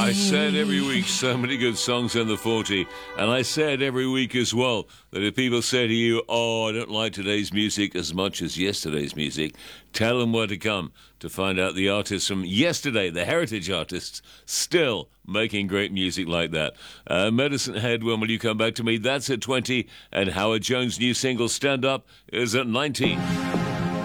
I said every week, so many good songs in the 40, and I said every week as well that if people say to you, oh, I don't like today's music as much as yesterday's music, tell them where to come to find out the artists from yesterday, the heritage artists, still making great music like that. Medicine Head, when will you come back to me? That's at 20, and Howard Jones' new single, Stand Up, is at 19.